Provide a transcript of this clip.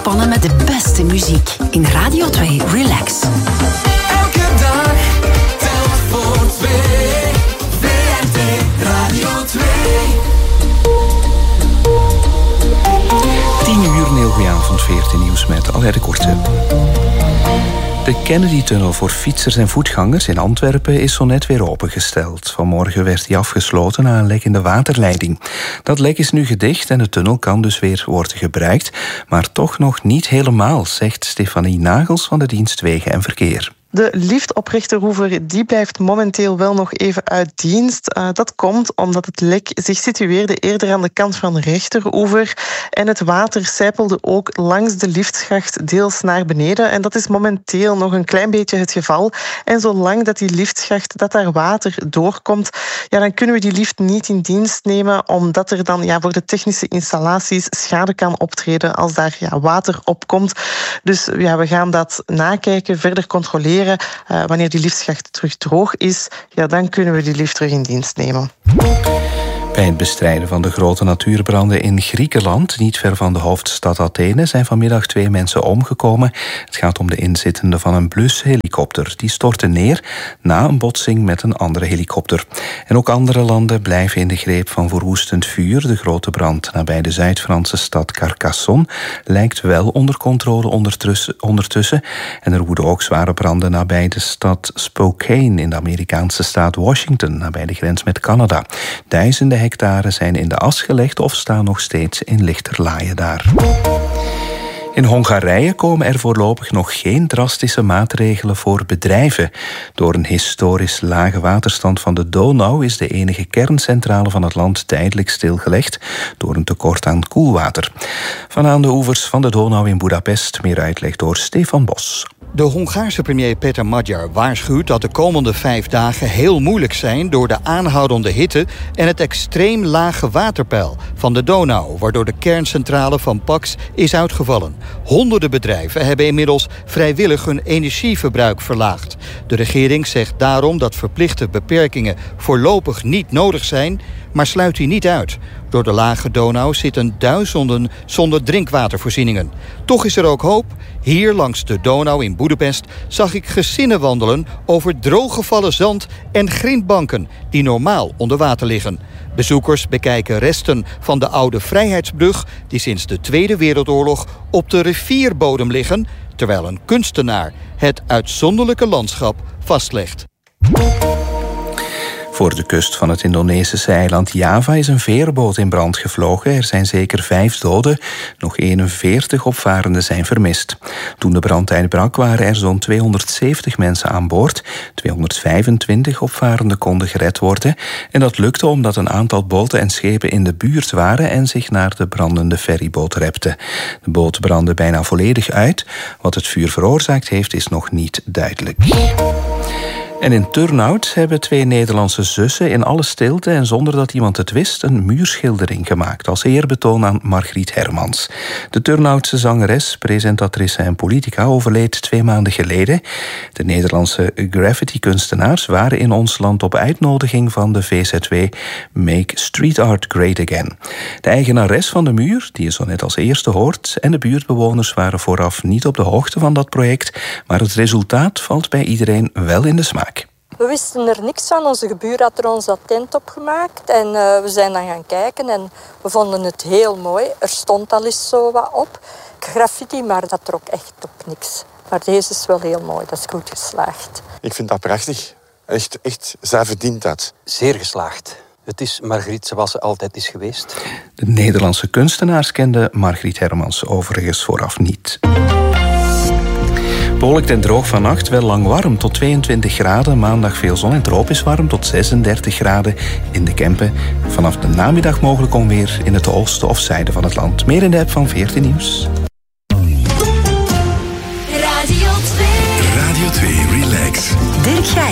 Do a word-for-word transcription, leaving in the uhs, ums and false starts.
ontspannen met de beste muziek. In Radio twee Relax. Elke dag telt voor twee. V R T Radio twee. tien uur, een heel goeie avond, V R T Nieuws met Alain de Korte. De Kennedy-tunnel voor fietsers en voetgangers in Antwerpen is zo net weer opengesteld. Vanmorgen werd die afgesloten na een lek in de waterleiding. Dat lek is nu gedicht en de tunnel kan dus weer worden gebruikt, maar toch nog niet helemaal, zegt Stefanie Nagels van de dienst Wegen en Verkeer. De lift op Rechteroever die blijft momenteel wel nog even uit dienst. Uh, dat komt omdat het lek zich situeerde eerder aan de kant van Rechteroever en het water sijpelde ook langs de liftschacht deels naar beneden. En dat is momenteel nog een klein beetje het geval. En zolang dat die liftschacht, dat daar water doorkomt, ja, dan kunnen we die lift niet in dienst nemen, omdat er dan ja, voor de technische installaties schade kan optreden als daar ja, water op komt. Dus ja, we gaan dat nakijken, verder controleren. Uh, wanneer die liftschacht terug droog is, ja, dan kunnen we die lift terug in dienst nemen. Bij het bestrijden van de grote natuurbranden in Griekenland, niet ver van de hoofdstad Athene, zijn vanmiddag twee mensen omgekomen. Het gaat om de inzittenden van een blushelikopter. Die stortte neer na een botsing met een andere helikopter. En ook andere landen blijven in de greep van verwoestend vuur. De grote brand nabij de Zuid-Franse stad Carcassonne lijkt wel onder controle ondertussen. En er woeden ook zware branden nabij de stad Spokane in de Amerikaanse staat Washington, nabij de grens met Canada. Duizenden hectare zijn in de as gelegd of staan nog steeds in lichterlaaien daar. In Hongarije komen er voorlopig nog geen drastische maatregelen voor bedrijven. Door een historisch lage waterstand van de Donau is de enige kerncentrale van het land tijdelijk stilgelegd door een tekort aan koelwater. Van aan de oevers van de Donau in Budapest, meer uitleg door Stefan Bos. De Hongaarse premier Peter Magyar waarschuwt dat de komende vijf dagen heel moeilijk zijn door de aanhoudende hitte en het extreem lage waterpeil van de Donau, waardoor de kerncentrale van Pax is uitgevallen. Honderden bedrijven hebben inmiddels vrijwillig hun energieverbruik verlaagd. De regering zegt daarom dat verplichte beperkingen voorlopig niet nodig zijn, maar sluit die niet uit. Door de lage Donau zitten duizenden zonder drinkwatervoorzieningen. Toch is er ook hoop. Hier langs de Donau in Budapest zag ik gezinnen wandelen over drooggevallen zand en grindbanken die normaal onder water liggen. Bezoekers bekijken resten van de oude Vrijheidsbrug die sinds de Tweede Wereldoorlog op de rivierbodem liggen, terwijl een kunstenaar het uitzonderlijke landschap vastlegt. Voor de kust van het Indonesische eiland Java is een veerboot in brand gevlogen. Er zijn zeker vijf doden, nog eenenveertig opvarenden zijn vermist. Toen de brand uitbrak waren er zo'n tweehonderdzeventig mensen aan boord. tweehonderdvijfentwintig opvarenden konden gered worden. En dat lukte omdat een aantal boten en schepen in de buurt waren en zich naar de brandende ferryboot repten. De boot brandde bijna volledig uit. Wat het vuur veroorzaakt heeft is nog niet duidelijk. En in Turnhout hebben twee Nederlandse zussen in alle stilte en zonder dat iemand het wist een muurschildering gemaakt als eerbetoon aan Margriet Hermans. De Turnhoutse zangeres, presentatrice en politica overleed twee maanden geleden. De Nederlandse graffiti-kunstenaars waren in ons land op uitnodiging van de V Z W Make Street Art Great Again. De eigenares van de muur, die je zo net als eerste hoort, en de buurtbewoners waren vooraf niet op de hoogte van dat project, maar het resultaat valt bij iedereen wel in de smaak. We wisten er niks van. Onze gebuur had er ons dat tent op gemaakt. En uh, we zijn dan gaan kijken en we vonden het heel mooi. Er stond al eens zo wat op. Graffiti, maar dat trok echt op niks. Maar deze is wel heel mooi. Dat is goed geslaagd. Ik vind dat prachtig. Echt, echt, zij verdient dat. Zeer geslaagd. Het is Margriet zoals ze altijd is geweest. De Nederlandse kunstenaars kenden Margriet Hermans overigens vooraf niet. Bewolkt en droog vannacht, wel lang warm tot tweeëntwintig graden. Maandag veel zon en tropisch warm tot zesendertig graden in de Kempen. Vanaf de namiddag mogelijk onweer in het oosten of zuiden van het land. Meer in de app van V R T Nieuws. Radio twee. Radio twee Relax. Dirk Gij.